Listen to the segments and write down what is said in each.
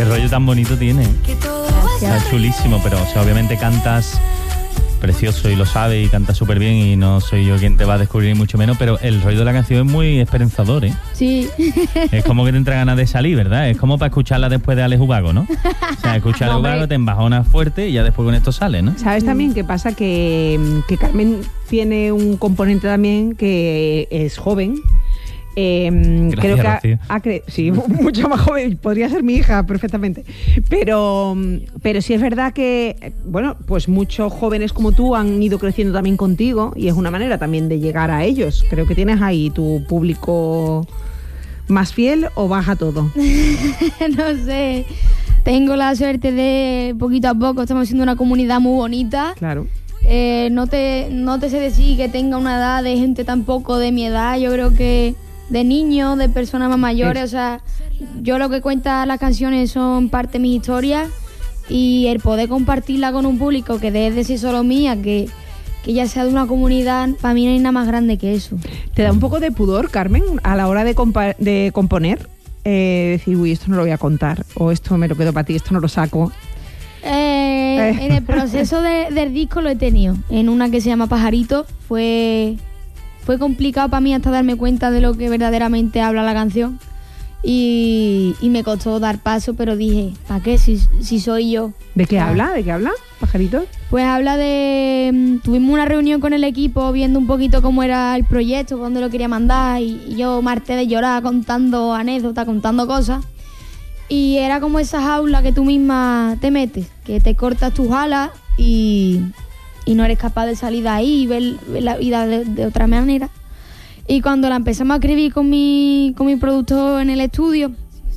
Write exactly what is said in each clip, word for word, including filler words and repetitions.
Qué rollo tan bonito tiene. Está chulísimo, pero o sea, obviamente cantas precioso y lo sabes y cantas súper bien y no soy yo quien te va a descubrir mucho menos, pero el rollo de la canción es muy esperanzador, ¿eh? Sí. Es como que te entra ganas de salir, ¿verdad? Es como para escucharla después de Alex Ubago, ¿no? O sea, escuchar a Alex Ubago te embajona fuerte y ya después con esto sale, ¿no? ¿Sabes también qué pasa? Que, que Carmen tiene un componente también que es joven. Eh, Gracias, creo que ha, Rocío. ha cre- sí, mucho más joven, podría ser mi hija perfectamente, pero, pero sí es verdad que, bueno, pues muchos jóvenes como tú han ido creciendo también contigo y es una manera también de llegar a ellos. Creo que tienes ahí tu público más fiel o baja todo. No sé, tengo la suerte de poquito a poco estamos haciendo una comunidad muy bonita. Claro. Eh, no te no te sé decir que tenga una edad de gente tampoco de mi edad. Yo creo que de niños, de personas más mayores, o sea, yo lo que cuenta las canciones son parte de mi historia y el poder compartirla con un público que desde sí solo mía, que, que ya sea de una comunidad, para mí no hay nada más grande que eso. ¿Te da un poco de pudor, Carmen, a la hora de, compa- de componer? Eh, decir, uy, esto no lo voy a contar, o esto me lo quedo para ti, esto no lo saco. Eh, Eh. En el proceso de, del disco lo he tenido. En una que se llama Pajarito fue, fue complicado para mí hasta darme cuenta de lo que verdaderamente habla la canción. Y, y me costó dar paso, pero dije, ¿para qué? Si, si soy yo. ¿De qué Ah. habla? ¿De qué habla, pajarito? Pues habla de... mm, Tuvimos una reunión con el equipo viendo un poquito cómo era el proyecto, cuándo lo quería mandar, y, y yo me harté de llorar contando anécdotas, contando cosas. Y era como esa jaula que tú misma te metes, que te cortas tus alas y, y no eres capaz de salir de ahí y ver, ver la vida de, de otra manera. Y cuando la empezamos a escribir con mi, con mi productor en el estudio,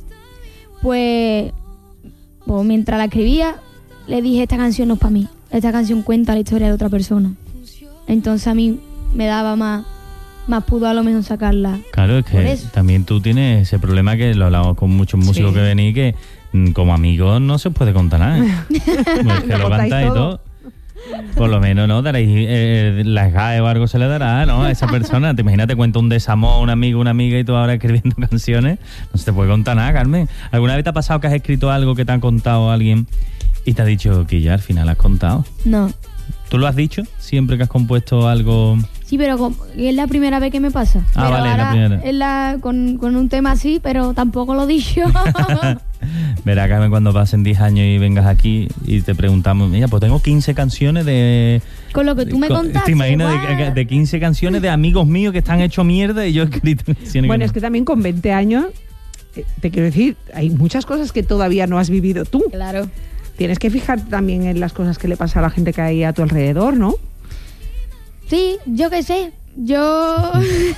pues, pues mientras la escribía, le dije, esta canción no es para mí, esta canción cuenta la historia de otra persona. Entonces a mí me daba más, más pudor a lo mejor sacarla. Claro, es Por que eso. también tú tienes ese problema que lo hablamos con muchos músicos Sí. que venís, que mm, como amigos no se puede contar nada. Pues que Lo lo contáis cantáis y todo. todo. Por lo menos, ¿no? Daréis eh, las gaes o algo se le dará, ¿no? A esa persona. Te imaginas, te cuenta un desamor, un amigo, una amiga y tú ahora escribiendo canciones. No se te puede contar nada, Carmen. ¿Alguna vez te ha pasado que has escrito algo que te ha contado alguien y te ha dicho que ya al final has contado? No. ¿Tú lo has dicho siempre que has compuesto algo? Sí, pero con- es la primera vez que me pasa. Ah, Pero vale, la ahora primera. es la- con, con un tema así, pero tampoco lo he dicho. Verá, Carmen, cuando pasen diez años y vengas aquí y te preguntamos, mira, pues tengo quince canciones de... Con lo que tú me con- contaste. ¿Te imaginas de, guau. de quince canciones de amigos míos que están hechos mierda y yo he escrito canciones? Bueno, que es que también con veinte años, eh, te quiero decir, hay muchas cosas que todavía no has vivido tú. Claro. Tienes que fijarte también en las cosas que le pasa a la gente que hay a tu alrededor, ¿no? Sí, yo qué sé. Yo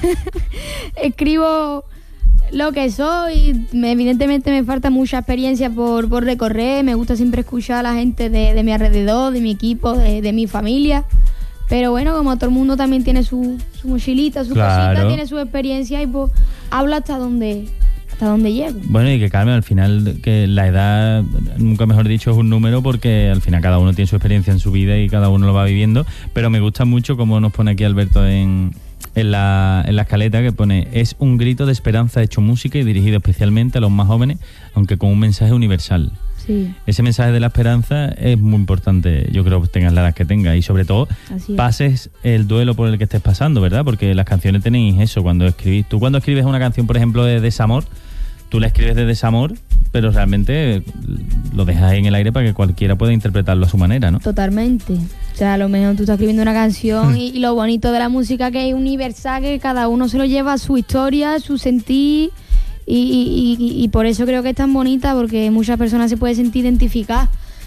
escribo lo que soy. Me- evidentemente me falta mucha experiencia por, por recorrer. Me gusta siempre escuchar a la gente de, de mi alrededor, de mi equipo, de, de mi familia. Pero bueno, como todo el mundo también tiene su, su mochilita, su Claro. cosita, tiene su experiencia y pues habla hasta donde, hasta donde llego. Bueno, y que Carmen, al final, que la edad, nunca mejor dicho, es un número porque al final cada uno tiene su experiencia en su vida y cada uno lo va viviendo. Pero me gusta mucho como nos pone aquí Alberto en, en, la, en la escaleta, que pone, es un grito de esperanza hecho música y dirigido especialmente a los más jóvenes, aunque con un mensaje universal. Sí, Ese mensaje de la esperanza es muy importante, yo creo que tengas la edad que tengas y sobre todo así es. pases el duelo por el que estés pasando, ¿verdad? Porque las canciones tenéis eso, cuando escribís, tú cuando escribes una canción, por ejemplo, de desamor, tú la escribes de desamor, pero realmente lo dejas ahí en el aire para que cualquiera pueda interpretarlo a su manera, ¿no? Totalmente. O sea, a lo mejor tú estás escribiendo una canción y, y lo bonito de la música que es universal, que cada uno se lo lleva a su historia, su sentir. Y, y, y, y por eso creo que es tan bonita, porque muchas personas se pueden sentir identificadas.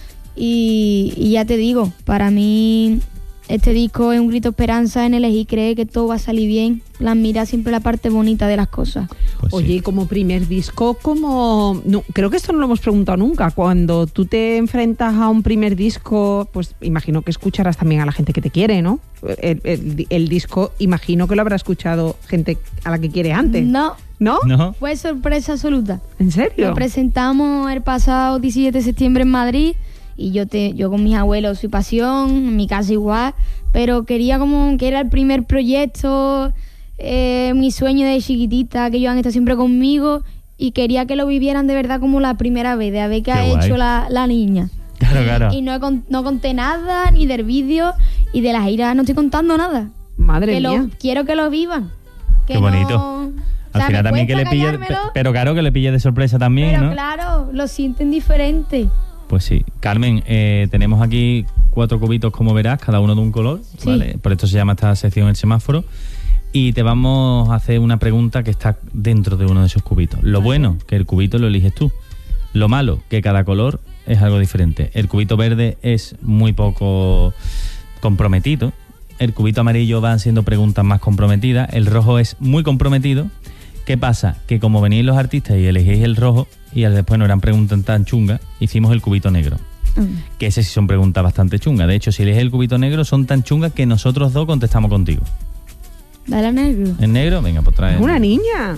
Y, y ya te digo, para mí este disco es un grito de esperanza en elegir, cree que todo va a salir bien. La mira siempre la parte bonita de las cosas. Pues Oye, sí. y como primer disco, como no, creo que esto no lo hemos preguntado nunca. Cuando tú te enfrentas a un primer disco, pues imagino que escucharás también a la gente que te quiere, ¿no? El, el- el disco, imagino que lo habrá escuchado gente a la que quiere antes. No, ¿No? ¿No? fue sorpresa absoluta. ¿En serio? Lo presentamos el pasado diecisiete de septiembre en Madrid y yo te yo con mis abuelos soy pasión, en mi casa igual, pero quería como que era el primer proyecto, eh, mi sueño de chiquitita, que ellos han estado siempre conmigo y quería que lo vivieran de verdad como la primera vez, de a ver qué, Qué ha guay. hecho la, la niña. Claro, claro. Y no, he con- no conté nada, ni del vídeo, y de la gira no estoy contando nada. Madre que mía. lo, quiero que lo vivan. Que Qué bonito. no- Al o sea, final me también que le cuesta pille, callármelo, pero claro que le pille de sorpresa también, pero ¿no? claro, lo sienten diferente. Pues sí. Carmen, eh, tenemos aquí cuatro cubitos, como verás, cada uno de un color, Sí. ¿vale? Por esto se llama esta sección el semáforo. Y te vamos a hacer una pregunta que está dentro de uno de esos cubitos. Lo bueno, que el cubito lo eliges tú. Lo malo, que cada color es algo diferente. El cubito verde es muy poco comprometido. El cubito amarillo van siendo preguntas más comprometidas. El rojo es muy comprometido. ¿Qué pasa? Que como venís los artistas y elegís el rojo y al después no eran preguntas tan chungas, hicimos el cubito negro. Mm. Que ese sí son preguntas bastante chungas. De hecho, si eliges el cubito negro, son tan chungas que nosotros dos contestamos contigo. Dale a negro. ¿En negro? Venga, pues trae. Es una niña.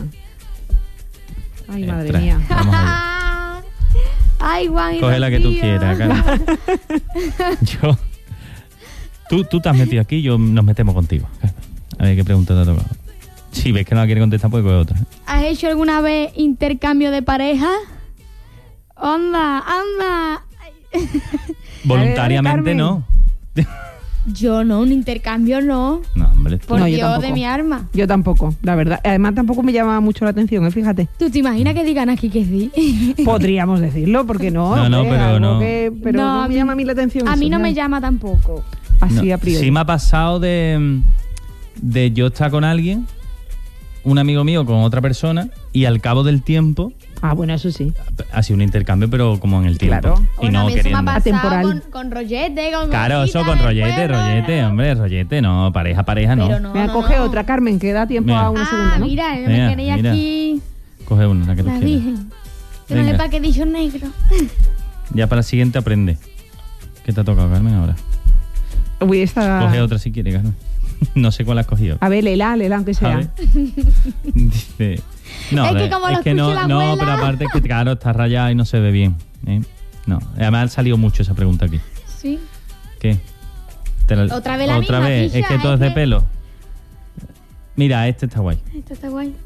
Ay, Eh, madre trae. mía. Vamos allá. Ay, Juan y Coge la que tú Rocío. quieras, Carmen. Yo. Tú, tú te has metido aquí, yo nos metemos contigo. Carmen. A ver qué pregunta te ha tocado. Si ves que no la quiere contestar, pues coge otra. ¿Has hecho alguna vez intercambio de pareja? Onda, anda. Voluntariamente Carmen. no. Yo no, un intercambio no. No, hombre. Por No, yo Dios tampoco. de mi arma. Yo tampoco, la verdad. Además, tampoco me llama mucho la atención, ¿eh? Fíjate. ¿Tú te imaginas que digan aquí que sí? Podríamos decirlo, porque no. No, no, hombre, pero algo no. que- pero No, no, a me mí- llama a mí la atención. A eso, mí no mira. me llama tampoco. Así No, a priori. sí me ha pasado de, de yo estar con alguien, un amigo mío con otra persona, y al cabo del tiempo Ah, bueno, eso sí. ha sido un intercambio, pero como en el tiempo. Claro. Y Bueno, a no mí eso me queriendo. ha pasado Atemporal. con, con rollete, con Claro, eso cositas con del rollete, pueblo, rollete, ¿no? hombre, rollete, no, pareja, pareja, no. Pero no, Venga, no, coge no. otra, Carmen, que da tiempo Mira. a una Ah, segunda, ¿no? mira, me Mira, queréis mira. aquí Coge una, la que tú la quieras. virgen. Que no Venga. sepa que he dicho negro. Ya para la siguiente aprende. ¿Qué te ha tocado, Carmen, ahora? Uy, esta... Coge otra si quieres, Carmen. No sé cuál has cogido. A ver, lela, lela, aunque A sea. ver. Dice... No, Es que de- como es lo que no, escuche la no, abuela. pero aparte es que claro, está rayada y no se ve bien. ¿eh? No, además ha salido mucho esa pregunta aquí. Sí. ¿Qué? Te la- Otra vez la Otra misma, vez, es Tisha, que todo es es de que- pelo. Mira, este está guay. Esto está guay.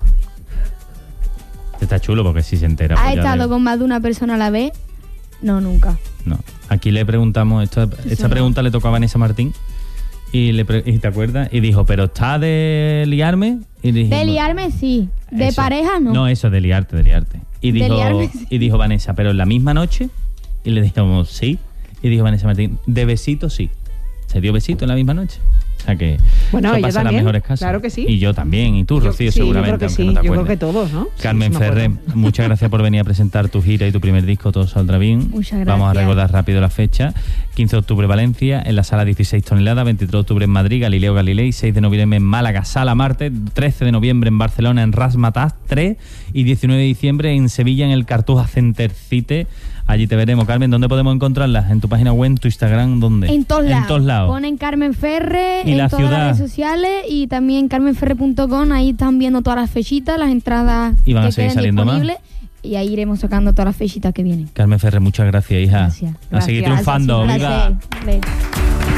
Este está chulo porque si se entera. ¿Has pues ya estado de- con más de una persona a la vez? No, nunca. No, aquí le preguntamos, esto, esta no. pregunta le tocó a Vanessa Martín y, le pre- y te acuerdas y dijo, ¿pero está de liarme? Y dijimos, De liarme sí. De eso. pareja no. No, eso, de liarte, de liarte. Y De dijo, liarme, sí. y dijo Vanessa, ¿pero en la misma noche? Y le dijimos, sí. Y dijo Vanessa Martín, de besito sí. ¿Se dio besito en la misma noche? O sea que Bueno, eso ella pasa en las también, mejores casas. claro que sí. Y yo también, y tú, Yo- Rocío, sí, seguramente, yo creo que aunque sí, no te yo creo acuerdes. que todos, ¿no? Carmen Sí, sí me Ferrer, acuerdo. muchas gracias por venir a presentar tu gira y tu primer disco, Todo Saldrá Bien. Muchas Vamos a gracias. recordar rápido la fecha. quince de octubre Valencia, en la sala dieciséis toneladas, veintitrés de octubre en Madrid, Galileo Galilei, seis de noviembre en Málaga, Sala Marte, trece de noviembre en Barcelona, en Razzmatazz tres y diecinueve de diciembre en Sevilla, en el Cartuja Center Cite. Allí te veremos, Carmen. ¿Dónde podemos encontrarlas? ¿En tu página web, en tu Instagram? ¿Dónde? En todos lados. En todos lados. Ponen Carmen Ferre ¿Y en la todas ciudad? las redes sociales y también carmen ferre punto com. Ahí están viendo todas las fechitas, las entradas Y van a que seguir queden saliendo más. disponibles. Y ahí iremos sacando todas las fechitas que vienen. Carmen Ferrer, muchas gracias, hija. Gracias. A seguir Gracias. triunfando. Gracias. ¡Viva! Vale.